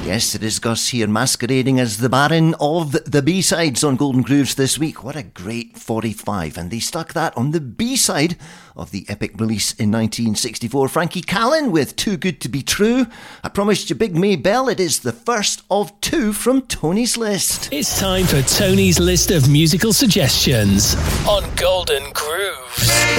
Yes, it is Gus here, masquerading as the Baron of the B-sides on Golden Grooves this week. What a great 45, and they stuck that on the B-side of the epic release in 1964. Frankie Callen with Too Good to Be True. I promised you Big Maybelle. It is the first of two from Tony's list. It's time for Tony's list of musical suggestions on Golden Grooves.